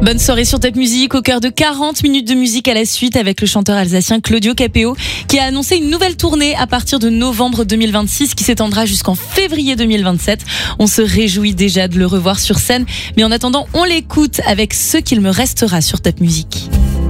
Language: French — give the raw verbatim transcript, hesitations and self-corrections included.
Bonne soirée sur Top Music, au cœur de quarante minutes de musique à la suite avec le chanteur alsacien Claudio Capéo qui a annoncé une nouvelle tournée à partir de novembre deux mille vingt-six qui s'étendra jusqu'en février deux mille vingt-sept. On se réjouit déjà de le revoir sur scène, mais en attendant, on l'écoute avec Ce qu'il me restera sur Top Music.